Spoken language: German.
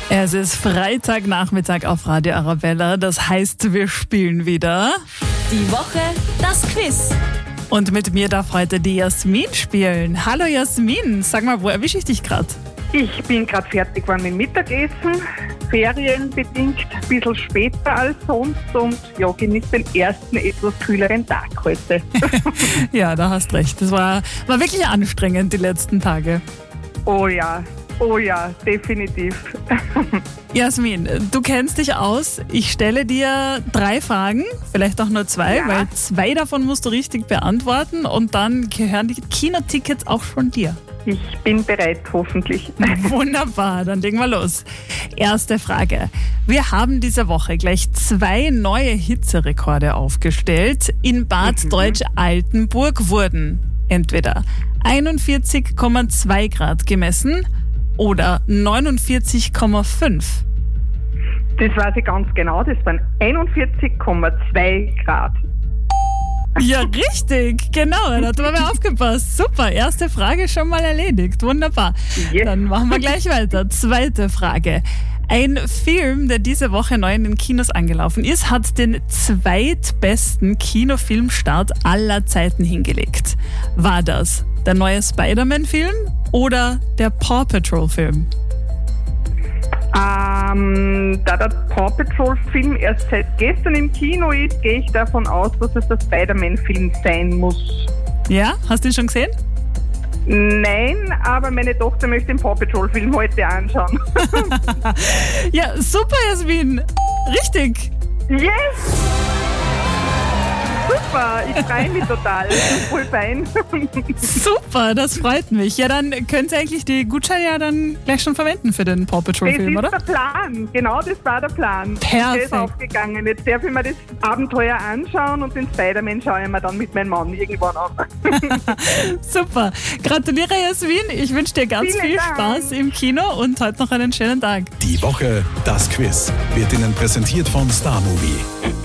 Es ist Freitagnachmittag auf Radio Arabella. Das heißt, wir spielen wieder. Die Woche, das Quiz. Und mit mir darf heute die Jasmin spielen. Hallo Jasmin, sag mal, wo erwische ich dich gerade? Ich bin gerade fertig geworden mit Mittagessen, ferienbedingt, ein bisschen später als sonst und ja, genieße den ersten etwas kühleren Tag heute. Ja, da hast recht. Das war wirklich anstrengend die letzten Tage. Oh ja, definitiv. Jasmin, du kennst dich aus. Ich stelle dir 3 Fragen, vielleicht auch nur 2, Ja. weil 2 davon musst du richtig beantworten und dann gehören die Kinotickets auch schon dir. Ich bin bereit, hoffentlich. Wunderbar, dann legen wir los. Erste Frage. Wir haben diese Woche gleich 2 neue Hitzerekorde aufgestellt. In Bad Deutsch-Altenburg wurden entweder 41,2 Grad gemessen oder 49,5. Das weiß ich ganz genau, das waren 41,2 Grad. Ja, richtig, genau, da hat man mal aufgepasst. Super, erste Frage schon mal erledigt, wunderbar. Yes. Dann machen wir gleich weiter. Zweite Frage. Ein Film, der diese Woche neu in den Kinos angelaufen ist, hat den zweitbesten Kinofilmstart aller Zeiten hingelegt. War das der neue Spider-Man-Film oder der Paw Patrol-Film? Da der Paw Patrol-Film erst seit gestern im Kino ist, gehe ich davon aus, dass es der Spider-Man-Film sein muss. Ja, hast du ihn schon gesehen? Nein, aber meine Tochter möchte den Paw Patrol-Film heute anschauen. Ja, super, Jasmin. Richtig. Yes! Super, ich freue mich total. Das ist voll fein. Super, das freut mich. Ja, dann könnt ihr eigentlich die Gutscheine ja dann gleich schon verwenden für den Paw Patrol-Film, Das oder? ist der Plan. Genau, das war der Plan. Perfekt. Der ist aufgegangen. Jetzt darf ich mir das Abenteuer anschauen und den Spider-Man schaue ich mir dann mit meinem Mann irgendwann an. Super. Gratuliere, Jasmin. Ich wünsche dir ganz Vielen viel Dank. Spaß im Kino und heute noch einen schönen Tag. Die Woche, das Quiz, wird Ihnen präsentiert von Star Movie.